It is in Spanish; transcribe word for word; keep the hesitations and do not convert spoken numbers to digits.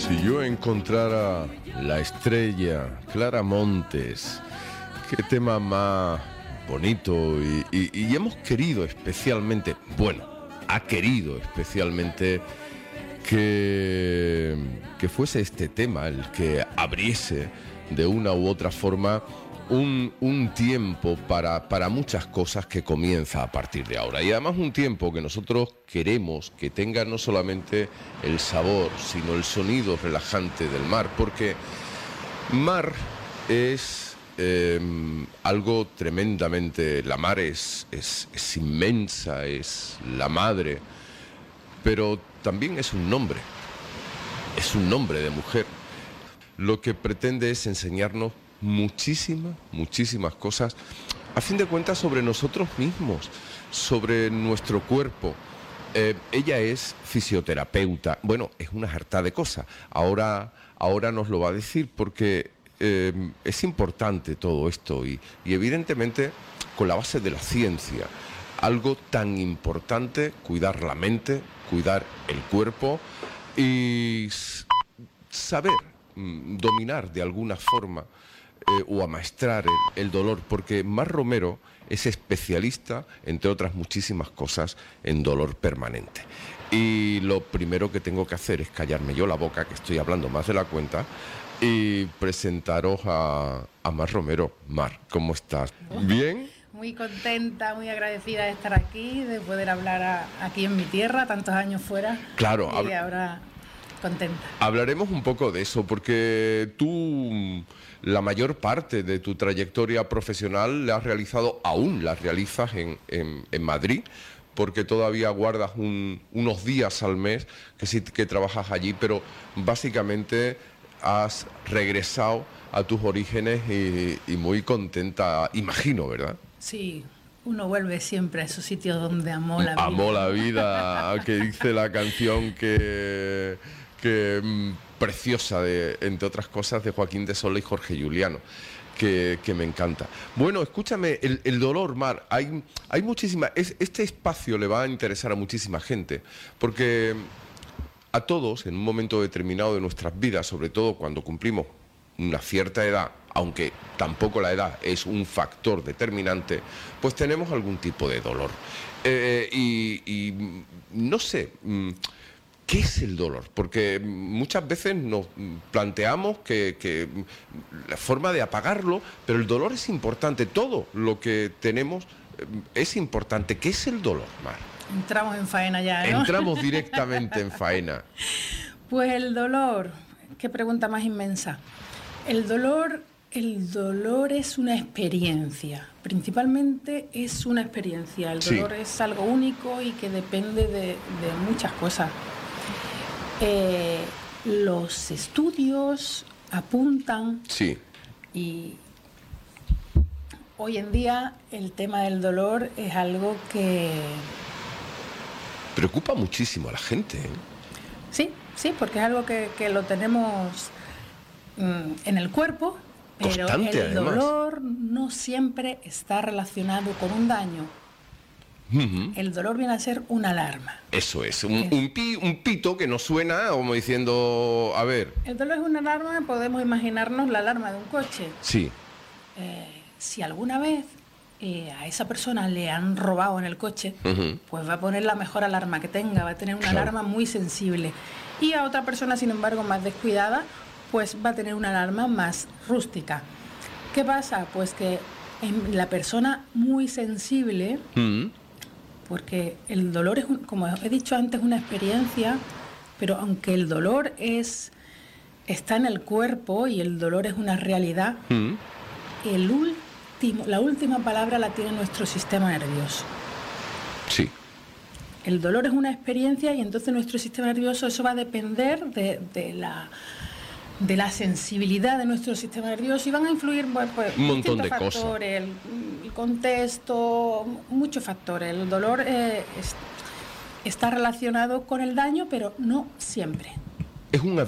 Si yo encontrara la estrella Clara Montes, qué tema más bonito y, y, y hemos querido especialmente, bueno, ha querido especialmente que, que fuese este tema el que abriese de una u otra forma un, un tiempo para, para muchas cosas que comienza a partir de ahora. Y además un tiempo que nosotros queremos que tenga no solamente el sabor, sino el sonido relajante del mar, porque mar es eh, algo tremendamente... La mar es, es, es inmensa, es la madre, pero también es un nombre, es un nombre de mujer. Lo que pretende es enseñarnos muchísimas, muchísimas cosas, a fin de cuentas, sobre nosotros mismos, sobre nuestro cuerpo. Eh, ella es fisioterapeuta, bueno, es una jarta de cosas. Ahora, ahora nos lo va a decir porque eh, es importante todo esto y, y evidentemente con la base de la ciencia. Algo tan importante, cuidar la mente, cuidar el cuerpo y saber mm, dominar de alguna forma eh, o amaestrar el, el dolor, porque Mar Romero es especialista, entre otras muchísimas cosas, en dolor permanente. Y lo primero que tengo que hacer es callarme yo la boca, que estoy hablando más de la cuenta, y presentaros a, a Mar Romero. Mar, ¿cómo estás? ¿Bien? Muy contenta, muy agradecida de estar aquí, de poder hablar a, aquí en mi tierra, tantos años fuera. Claro. Y ahora contenta. Hablaremos un poco de eso, porque tú la mayor parte de tu trayectoria profesional la has realizado, aún la realizas en, en, en Madrid, porque todavía guardas un, unos días al mes que sí que trabajas allí, pero básicamente has regresado a tus orígenes y, y muy contenta, imagino, ¿verdad? Sí, uno vuelve siempre a esos sitios donde amó la vida. Amó la vida, que dice la canción que, que mm, preciosa, de, entre otras cosas, de Joaquín de Sola y Jorge Juliano, que, que me encanta. Bueno, escúchame, el, el dolor, Mar, hay, hay muchísima... Es, este espacio le va a interesar a muchísima gente, porque a todos, en un momento determinado de nuestras vidas, sobre todo cuando cumplimos una cierta edad, aunque tampoco la edad es un factor determinante, pues tenemos algún tipo de dolor. Eh, y, y no sé, ¿qué es el dolor? Porque muchas veces nos planteamos que, que la forma de apagarlo, pero el dolor es importante, todo lo que tenemos es importante. ¿Qué es el dolor, Mar? Entramos en faena ya, ¿no? Entramos directamente en faena. Pues el dolor, qué pregunta más inmensa. El dolor, el dolor es una experiencia, principalmente es una experiencia. El dolor sí. Es algo único y que depende de, de muchas cosas. Eh, los estudios apuntan sí. Y hoy en día el tema del dolor es algo que preocupa muchísimo a la gente, ¿eh? Sí, sí, porque es algo que, que lo tenemos mm, en el cuerpo, pero constante, el además. Dolor no siempre está relacionado con un daño. Uh-huh. El dolor viene a ser una alarma. Eso es, un, es. Un, pi, un pito que nos suena como diciendo, a ver... El dolor es una alarma, podemos imaginarnos la alarma de un coche. Sí. Eh, si alguna vez eh, a esa persona le han robado en el coche, uh-huh. pues va a poner la mejor alarma que tenga, va a tener una claro. alarma muy sensible. Y a otra persona, sin embargo, más descuidada, pues va a tener una alarma más rústica. ¿Qué pasa? Pues que en la persona muy sensible... Uh-huh. Porque el dolor es, un, como he dicho antes, una experiencia, pero aunque el dolor es está en el cuerpo y el dolor es una realidad, mm. el último, la última palabra la tiene nuestro sistema nervioso. Sí. El dolor es una experiencia y entonces nuestro sistema nervioso, eso va a depender de, de la... de la sensibilidad de nuestro sistema nervioso y van a influir pues, pues, un montón de factores, cosas. El, el contexto, muchos factores. El dolor eh, es, está relacionado con el daño, pero no siempre. Es una